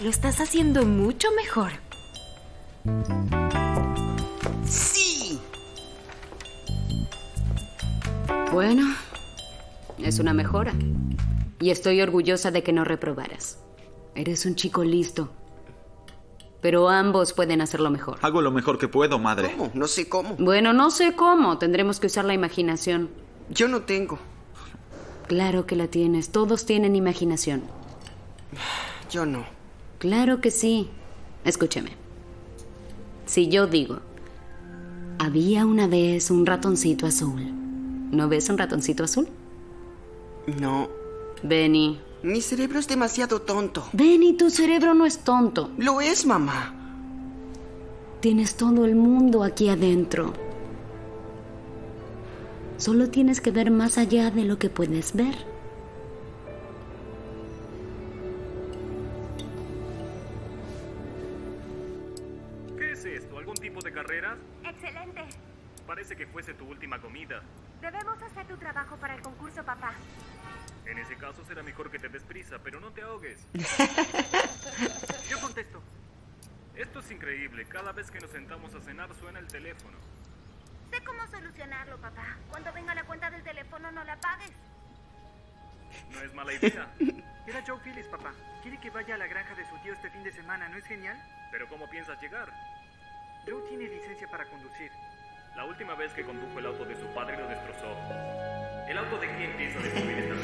Lo estás haciendo mucho mejor. ¡Sí! Bueno, es una mejora. Y estoy orgullosa de que no reprobaras. Eres un chico listo. Pero ambos pueden hacerlo mejor. Hago lo mejor que puedo, madre. ¿Cómo? No sé cómo. Bueno, no sé cómo. Tendremos que usar la imaginación. Yo no tengo. Claro que la tienes. Todos tienen imaginación. Yo no. Claro que sí. Escúchame. Si yo digo, había una vez un ratoncito azul. ¿No ves un ratoncito azul? No. Benny. Mi cerebro es demasiado tonto. Benny, tu cerebro no es tonto. Lo es, mamá. Tienes todo el mundo aquí adentro. Solo tienes que ver más allá de lo que puedes ver. ¿Qué es esto? ¿Algún tipo de carrera? Excelente. Parece que fuese tu última comida. Debemos hacer tu trabajo para el concurso, papá. En ese caso será mejor que te des prisa, pero no te ahogues. Yo contesto. Esto es increíble. Cada vez que nos sentamos a cenar suena el teléfono. Sé cómo solucionarlo, papá. Cuando venga la cuenta del teléfono, no la pagues. No es mala idea. Era Joe Phillips, papá. Quiere que vaya a la granja de su tío este fin de semana, ¿no es genial? Pero ¿cómo piensas llegar? Joe tiene licencia para conducir. La última vez que condujo el auto de su padre lo destrozó. ¿El auto de quién piensa destruir esta vez?